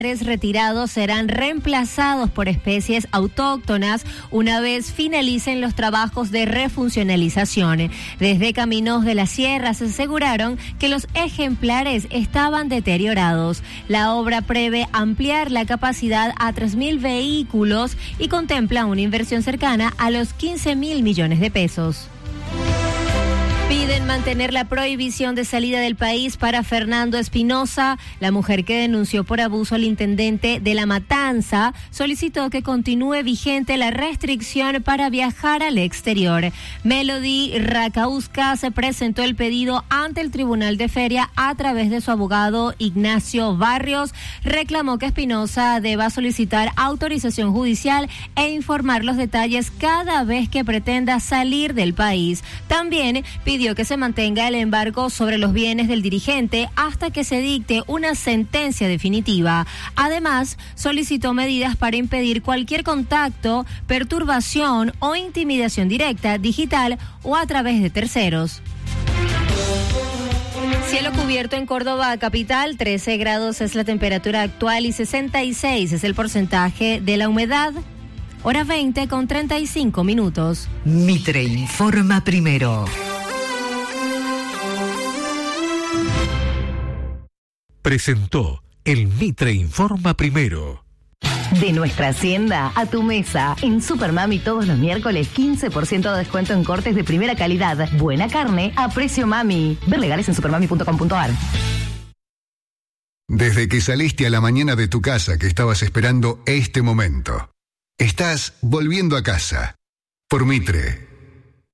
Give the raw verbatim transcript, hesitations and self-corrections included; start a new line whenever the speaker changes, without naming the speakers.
retirados serán reemplazados por especies autóctonas una vez finalicen los trabajos de refuncionalización. Desde Caminos de la Sierra se aseguraron que los ejemplares estaban deteriorados. La obra prevé ampliar la capacidad a tres mil vehículos y contempla una inversión cercana a los quince mil millones de pesos. Piden mantener la prohibición de salida del país para Fernando Espinosa. La mujer que denunció por abuso al intendente de La Matanza solicitó que continúe vigente la restricción para viajar al exterior. Melody Racausca se presentó el pedido ante el Tribunal de Feria a través de su abogado Ignacio Barrios. Reclamó que Espinosa deba solicitar autorización judicial e informar los detalles cada vez que pretenda salir del país. También pidió que se mantenga el embargo sobre los bienes del dirigente hasta que se dicte una sentencia definitiva. Además, solicitó medidas para impedir cualquier contacto, perturbación o intimidación directa, digital o a través de terceros. Cielo cubierto en Córdoba capital, trece grados es la temperatura actual y sesenta y seis es el porcentaje de la humedad. Hora veinte con treinta y cinco minutos.
Mitre informa primero.
Presentó el Mitre Informa Primero.
De nuestra hacienda a tu mesa. En Supermami todos los miércoles quince por ciento de descuento en cortes de primera calidad. Buena carne a precio mami. Ver legales en supermami punto com punto a r.
Desde que saliste a la mañana de tu casa que estabas esperando este momento, estás volviendo a casa. Por Mitre.